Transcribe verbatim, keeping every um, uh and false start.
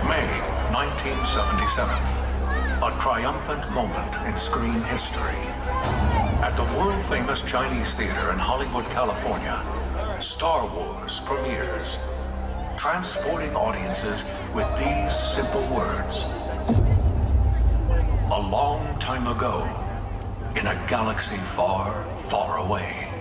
May nineteen seventy-seven. A triumphant moment in screen history. At the world-famous Chinese theater in Hollywood, California, Star Wars premieres, transporting audiences with these simple words. A long time ago, in a galaxy far, far away,